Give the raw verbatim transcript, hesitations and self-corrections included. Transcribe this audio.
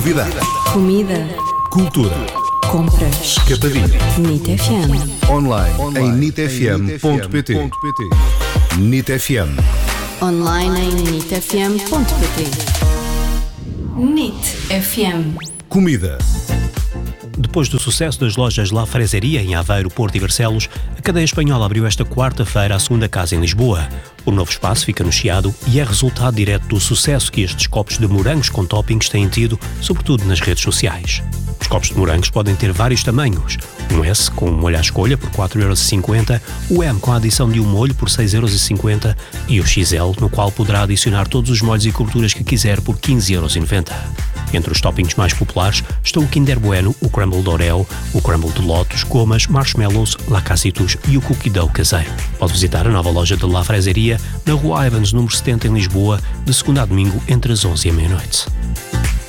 Novidade. Comida. Cultura. Compras. Escapadinha. NIT F M. Online, Online. em nit f m ponto p t. NIT F M. Online em nit f m ponto p t. NIT F M. Comida. Depois do sucesso das lojas La Freseria em Aveiro, Porto e Barcelos, a cadeia espanhola abriu esta quarta-feira a segunda casa em Lisboa. O novo espaço fica no Chiado e é resultado direto do sucesso que estes copos de morangos com toppings têm tido, sobretudo nas redes sociais. Os copos de morangos podem ter vários tamanhos. Um S com um molho à escolha por quatro euros e cinquenta, o M com a adição de um molho por seis euros e cinquenta e o X L, no qual poderá adicionar todos os molhos e coberturas que quiser por quinze euros e noventa. Entre os toppings mais populares estão o Kinder Bueno, o Crumble de Oreo, o Crumble de Lotus, gomas, marshmallows, lacasitos e o Cookie Dough caseiro. Pode visitar a nova loja de La Freseria na Rua Evans, número setenta, em Lisboa, de segunda a domingo, entre as onze e a meia-noite.